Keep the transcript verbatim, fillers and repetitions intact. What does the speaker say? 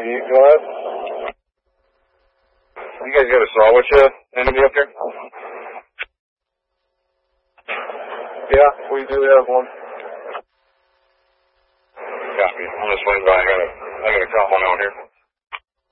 you go ahead. You guys got a saw with you? Anybody up here? Yeah, we do have one. Copy. I'm just waiting by. I got a, I got a couple out here.